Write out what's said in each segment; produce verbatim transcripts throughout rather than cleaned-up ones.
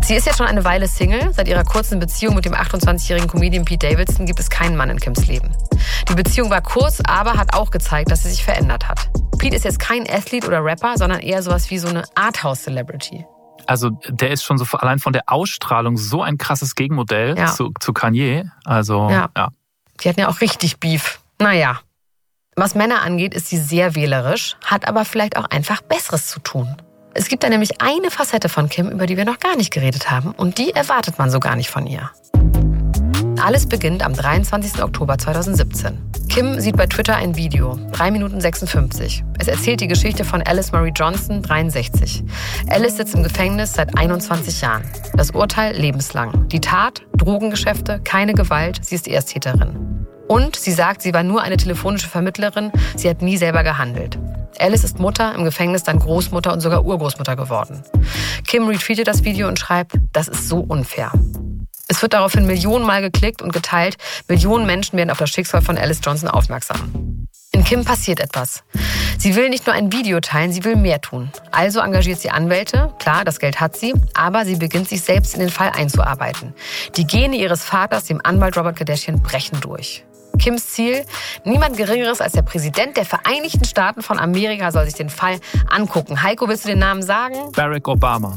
Sie ist jetzt schon eine Weile Single. Seit ihrer kurzen Beziehung mit dem achtundzwanzigjährigen Comedian Pete Davidson gibt es keinen Mann in Kims Leben. Die Beziehung war kurz, aber hat auch gezeigt, dass sie sich verändert hat. Pete ist jetzt kein Athlet oder Rapper, sondern eher sowas wie so eine Arthouse-Celebrity. Also der ist schon so allein von der Ausstrahlung so ein krasses Gegenmodell ja. zu, zu Kanye. Also ja. ja. Die hatten ja auch richtig Beef. Naja. Was Männer angeht, ist sie sehr wählerisch, hat aber vielleicht auch einfach Besseres zu tun. Es gibt da nämlich eine Facette von Kim, über die wir noch gar nicht geredet haben. Und die erwartet man so gar nicht von ihr. Alles beginnt am dreiundzwanzigsten Oktober zweitausendsiebzehn. Kim sieht bei Twitter ein Video, drei Minuten sechsundfünfzig. Es erzählt die Geschichte von Alice Marie Johnson, dreiundsechzig. Alice sitzt im Gefängnis seit einundzwanzig Jahren. Das Urteil lebenslang. Die Tat, Drogengeschäfte, keine Gewalt, sie ist Ersttäterin. Und sie sagt, sie war nur eine telefonische Vermittlerin, sie hat nie selber gehandelt. Alice ist Mutter, im Gefängnis dann Großmutter und sogar Urgroßmutter geworden. Kim retweetet das Video und schreibt, das ist so unfair. Es wird daraufhin Millionenmal geklickt und geteilt. Millionen Menschen werden auf das Schicksal von Alice Johnson aufmerksam. In Kim passiert etwas. Sie will nicht nur ein Video teilen, sie will mehr tun. Also engagiert sie Anwälte. Klar, das Geld hat sie. Aber sie beginnt sich selbst in den Fall einzuarbeiten. Die Gene ihres Vaters, dem Anwalt Robert Kardashian, brechen durch. Kims Ziel, niemand Geringeres als der Präsident der Vereinigten Staaten von Amerika soll sich den Fall angucken. Heiko, willst du den Namen sagen? Barack Obama.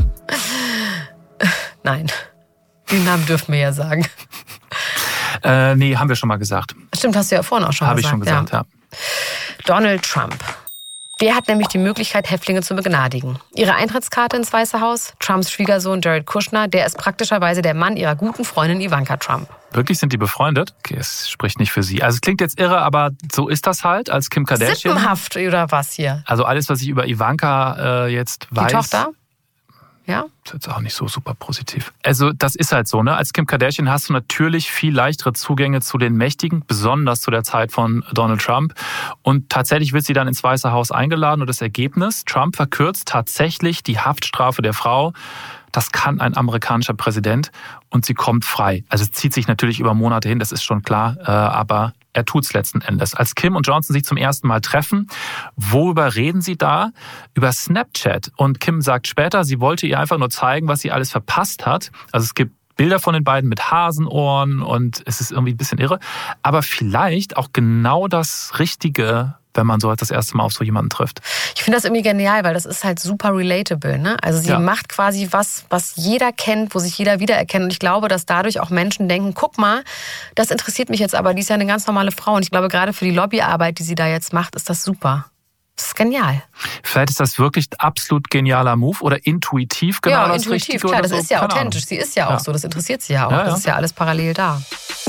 Nein. Den Namen dürfen wir ja sagen. Äh, nee, haben wir schon mal gesagt. Stimmt, hast du ja vorhin auch schon Hab gesagt. Habe ich schon gesagt, ja. ja. Donald Trump. Der hat nämlich die Möglichkeit, Häftlinge zu begnadigen. Ihre Eintrittskarte ins Weiße Haus, Trumps Schwiegersohn Jared Kushner, der ist praktischerweise der Mann ihrer guten Freundin Ivanka Trump. Wirklich, sind die befreundet? Okay, es spricht nicht für sie. Also es klingt jetzt irre, aber so ist das halt als Kim Kardashian. Sippenhaft oder was hier? Also alles, was ich über Ivanka äh, jetzt weiß. Die Tochter? Ja? Das ist jetzt auch nicht so super positiv. Also das ist halt so, ne? Als Kim Kardashian hast du natürlich viel leichtere Zugänge zu den Mächtigen, besonders zu der Zeit von Donald Trump. Und tatsächlich wird sie dann ins Weiße Haus eingeladen und das Ergebnis, Trump verkürzt tatsächlich die Haftstrafe der Frau. Das kann ein amerikanischer Präsident und sie kommt frei. Also es zieht sich natürlich über Monate hin, das ist schon klar, aber er tut's letzten Endes. Als Kim und Johnson sich zum ersten Mal treffen, worüber reden sie da? Über Snapchat. Und Kim sagt später, sie wollte ihr einfach nur zeigen, was sie alles verpasst hat. Also es gibt Bilder von den beiden mit Hasenohren und es ist irgendwie ein bisschen irre. Aber vielleicht auch genau das Richtige, wenn man so das erste Mal auf so jemanden trifft. Ich finde das irgendwie genial, weil das ist halt super relatable, ne? Also sie ja. macht quasi was, was jeder kennt, wo sich jeder wiedererkennt. Und ich glaube, dass dadurch auch Menschen denken, guck mal, das interessiert mich jetzt aber, die ist ja eine ganz normale Frau. Und ich glaube, gerade für die Lobbyarbeit, die sie da jetzt macht, ist das super. Das ist genial. Vielleicht ist das wirklich absolut genialer Move oder intuitiv genau ja, das intuitiv, Richtige. Klar, oder das so. ist ja Keine authentisch. Ahnung. Sie ist ja auch ja. so, das interessiert sie ja auch. Ja, ja. Das ist ja alles parallel da.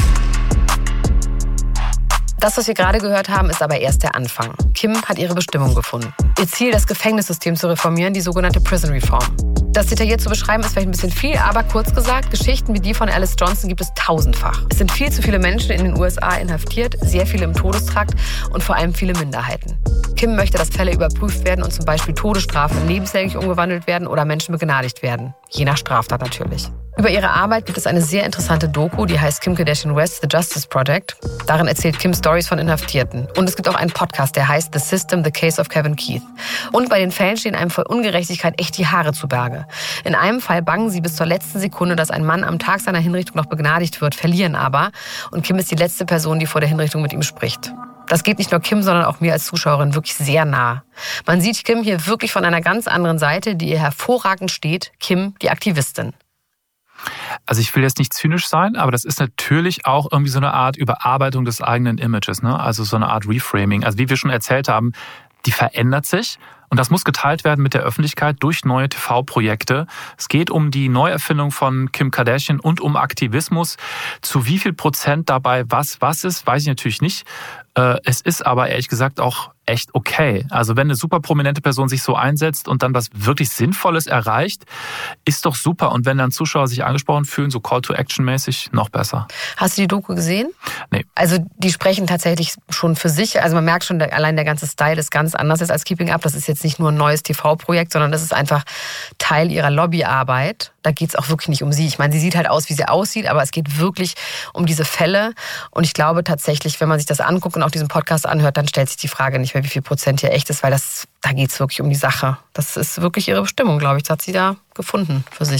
Das, was wir gerade gehört haben, ist aber erst der Anfang. Kim hat ihre Bestimmung gefunden. Ihr Ziel, das Gefängnissystem zu reformieren, die sogenannte Prison Reform. Das detailliert zu beschreiben, ist vielleicht ein bisschen viel, aber kurz gesagt, Geschichten wie die von Alice Johnson gibt es tausendfach. Es sind viel zu viele Menschen in den U S A inhaftiert, sehr viele im Todestrakt und vor allem viele Minderheiten. Kim möchte, dass Fälle überprüft werden und zum Beispiel Todesstrafen lebenslänglich umgewandelt werden oder Menschen begnadigt werden. Je nach Straftat natürlich. Über ihre Arbeit gibt es eine sehr interessante Doku, die heißt Kim Kardashian West, The Justice Project. Darin erzählt Kim Stories von Inhaftierten. Und es gibt auch einen Podcast, der heißt The System, The Case of Kevin Keith. Und bei den Fällen stehen einem vor Ungerechtigkeit echt die Haare zu Berge. In einem Fall bangen sie bis zur letzten Sekunde, dass ein Mann am Tag seiner Hinrichtung noch begnadigt wird, verlieren aber. Und Kim ist die letzte Person, die vor der Hinrichtung mit ihm spricht. Das geht nicht nur Kim, sondern auch mir als Zuschauerin wirklich sehr nah. Man sieht Kim hier wirklich von einer ganz anderen Seite, die ihr hervorragend steht. Kim, die Aktivistin. Also ich will jetzt nicht zynisch sein, aber das ist natürlich auch irgendwie so eine Art Überarbeitung des eigenen Images, ne? Also so eine Art Reframing. Also wie wir schon erzählt haben, die verändert sich und das muss geteilt werden mit der Öffentlichkeit durch neue T V-Projekte. Es geht um die Neuerfindung von Kim Kardashian und um Aktivismus. Zu wie viel Prozent dabei was was ist, weiß ich natürlich nicht. Es ist aber ehrlich gesagt auch echt okay. Also wenn eine super prominente Person sich so einsetzt und dann was wirklich Sinnvolles erreicht, ist doch super. Und wenn dann Zuschauer sich angesprochen fühlen, so Call-to-Action-mäßig, noch besser. Hast du die Doku gesehen? Nee. Also die sprechen tatsächlich schon für sich. Also man merkt schon, allein der ganze Style ist ganz anders als Keeping Up. Das ist jetzt nicht nur ein neues T V-Projekt, sondern das ist einfach Teil ihrer Lobbyarbeit. Da geht es auch wirklich nicht um sie. Ich meine, sie sieht halt aus, wie sie aussieht, aber es geht wirklich um diese Fälle. Und ich glaube tatsächlich, wenn man sich das anguckt und auch diesen Podcast anhört, dann stellt sich die Frage nicht mehr, wie viel Prozent hier echt ist, weil das, da geht es wirklich um die Sache. Das ist wirklich ihre Bestimmung, glaube ich. Das hat sie da gefunden für sich.